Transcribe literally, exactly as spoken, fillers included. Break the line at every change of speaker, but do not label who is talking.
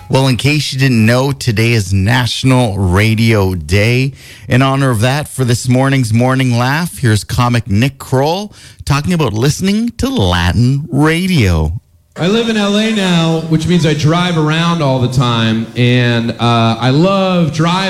Well, in case you didn't know, today is National Radio Day. In honor of that, for this morning's Morning Laugh, here's comic Nick Kroll talking about listening to Latin radio.
I live in L A now, which means I drive around all the time, and uh, I love driving.